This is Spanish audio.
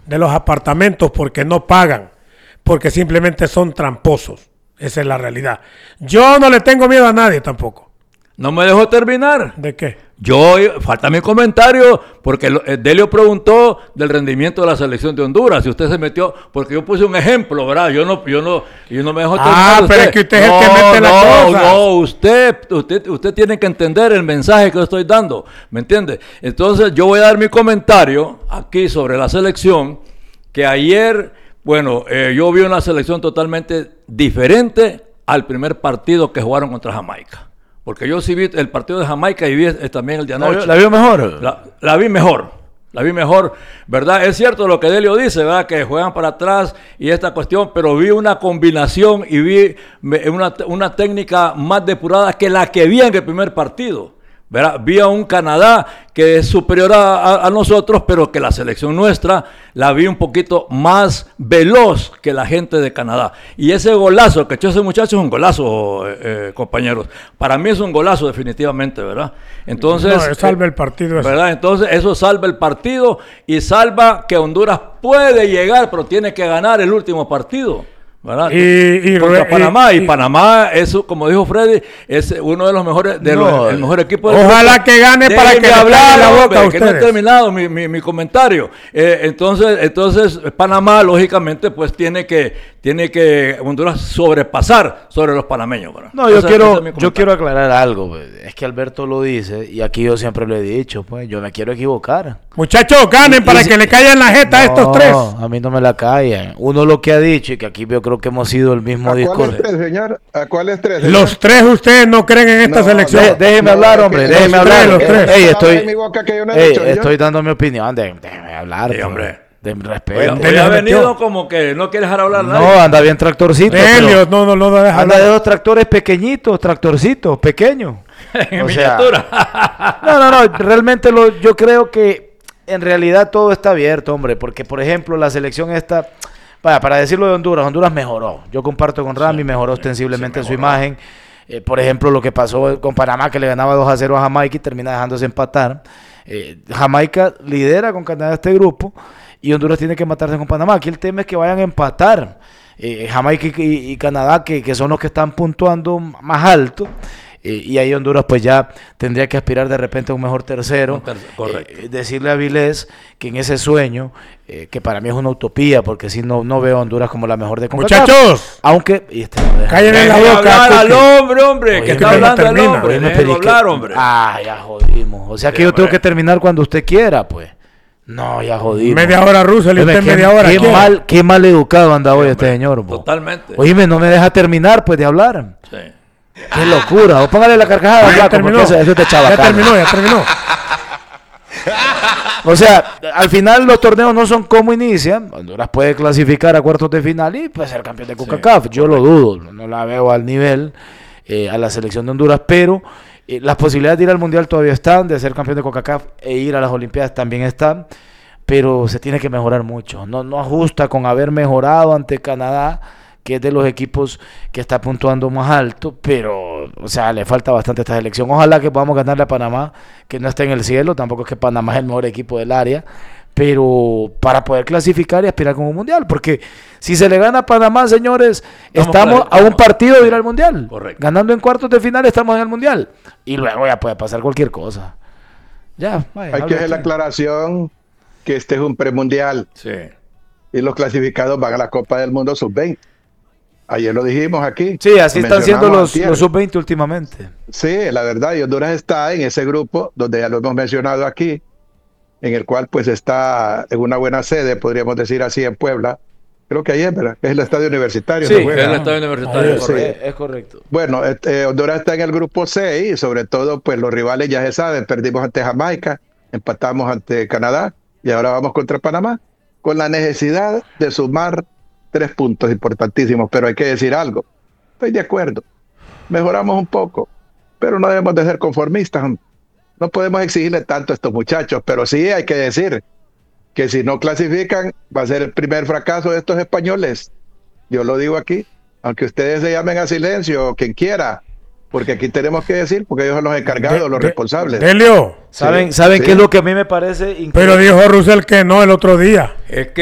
de los apartamentos porque no pagan, porque simplemente son tramposos. Esa es la realidad. Yo no le tengo miedo a nadie tampoco. No me dejó terminar. ¿De qué? Falta mi comentario, porque Delio preguntó del rendimiento de la selección de Honduras. Si usted se metió, porque yo puse un ejemplo, ¿verdad? Yo no me dejó terminar. Pero es que usted es el que mete la cosa. No, usted tiene que entender el mensaje que yo estoy dando, ¿me entiende? Entonces yo voy a dar mi comentario aquí sobre la selección, que ayer, yo vi una selección totalmente diferente al primer partido que jugaron contra Jamaica. Porque yo sí vi el partido de Jamaica y vi también el de anoche. ¿La vio mejor? La vi mejor, ¿verdad? Es cierto lo que Delio dice, ¿verdad? Que juegan para atrás y esta cuestión, pero vi una combinación y vi una técnica más depurada que la que vi en el primer partido, ¿verdad? Vi a un Canadá que es superior a nosotros, pero que la selección nuestra la vi un poquito más veloz que la gente de Canadá. Y ese golazo que echó ese muchacho es un golazo, compañeros. Para mí es un golazo definitivamente, ¿verdad? Entonces, salva el partido. ¿verdad? Entonces eso salva el partido y salva que Honduras puede llegar, pero tiene que ganar el último partido, ¿verdad? Contra Panamá. Y Panamá, eso, como dijo Freddy, es uno de los mejores, el mejor equipo del Ojalá grupo. que gane para que le hablar la boca a que no he ustedes. terminado mi comentario. Entonces Panamá, lógicamente, pues tiene que Honduras sobrepasar sobre los panameños, ¿verdad? No, yo quiero aclarar algo, pues. Es que Alberto lo dice y aquí yo siempre lo he dicho, pues yo me quiero equivocar. Muchachos, ganen para que le caigan la jeta a estos tres. No, a mí no me la callan. Uno lo que ha dicho, y que aquí yo creo que hemos sido el mismo discurso. ¿A cuáles tres, señor? ¿A cuáles tres, señor? Los tres ustedes no creen en esta selección. Déjeme hablar, hombre, déjeme hablar. Los tres. Estoy dando mi opinión, déjeme hablar. Sí, hombre. De respeto. Hoy ha venido como que no quiere dejar hablar No, nadie. anda bien tractorcito. Delio, no deja Anda hablar. de esos tractores pequeñitos, tractorcitos, pequeños. En miniatura. No, realmente yo creo que en realidad todo está abierto, hombre, porque por ejemplo la selección esta, para decirlo de Honduras mejoró. Yo comparto con Rami, mejoró ostensiblemente su imagen. Por ejemplo, lo que pasó con Panamá, que le ganaba 2-0 a Jamaica y termina dejándose empatar. Jamaica lidera con Canadá este grupo y Honduras tiene que matarse con Panamá. Aquí el tema es que vayan a empatar. Jamaica y Canadá, que son los que están puntuando más alto. Y ahí Honduras pues ya tendría que aspirar de repente a un mejor tercero. Correcto. Decirle a Vilés que en ese sueño, que para mí es una utopía, porque si no veo a Honduras como la mejor de CONCACAF. Muchachos, aunque cállenle la boca. Hablar al hombre, Oye, que está que no hablando el termina. hombre. Déjeme Déjelo pedir hablar, hombre. Ya jodimos. O sea que yo tengo que terminar cuando usted quiera, pues. No, ya jodimos. Media hora Russell y Oíme, usted media hora. qué mal educado anda hoy este señor. Totalmente. Oíme, no me deja terminar pues de hablar. Sí. Qué locura. O póngale la carcajada, Ya flaco, terminó. porque eso es de Ya chabacano. terminó. O sea, al final los torneos no son como inician. Honduras puede clasificar a cuartos de final y puede ser campeón de CONCACAF. Yo lo dudo, no la veo al nivel a la selección de Honduras, pero las posibilidades de ir al Mundial todavía están, de ser campeón de CONCACAF e ir a las Olimpiadas también están, pero se tiene que mejorar mucho. No ajusta con haber mejorado ante Canadá, que es de los equipos que está puntuando más alto, pero, o sea, le falta bastante a esta selección. Ojalá que podamos ganarle a Panamá, que no esté en el cielo, tampoco es que Panamá es el mejor equipo del área, pero para poder clasificar y aspirar como un mundial, porque si se le gana a Panamá, señores, estamos a un partido de ir al mundial. Correcto. Ganando en cuartos de final estamos en el mundial, y luego ya puede pasar cualquier cosa. Ya, Hay que hacer la aclaración que este es un premundial. Sí. Y los clasificados van a la Copa del Mundo Sub-20. Ayer lo dijimos aquí. Sí, así están siendo los antier. sub-20 últimamente. Sí, la verdad, y Honduras está en ese grupo, donde ya lo hemos mencionado aquí, en el cual pues está en una buena sede, podríamos decir así, en Puebla. Creo que ahí es, ¿verdad? Es el estadio universitario. Sí, ¿se Es juega? el estadio universitario. Sí. Es correcto. Bueno, Honduras está en el grupo 6 y sobre todo pues los rivales ya se saben, perdimos ante Jamaica, empatamos ante Canadá y ahora vamos contra Panamá, con la necesidad de sumar 3 puntos importantísimos, pero hay que decir algo. Estoy de acuerdo. Mejoramos un poco, pero no debemos de ser conformistas. No podemos exigirle tanto a estos muchachos, pero sí hay que decir que si no clasifican, va a ser el primer fracaso de estos españoles. Yo lo digo aquí, aunque ustedes se llamen a silencio o quien quiera, porque aquí tenemos que decir, porque ellos son los encargados, los responsables. Delio, ¿Saben Sí. qué es lo que a mí me parece increíble? pero dijo Russell que no el otro día. Es que